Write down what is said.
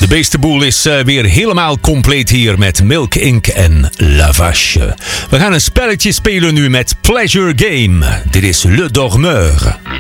beestenboel is weer helemaal compleet hier met Milk Inc. en La Vache. We gaan een spelletje spelen nu met Pleasure Game. Dit is Le Dormeur.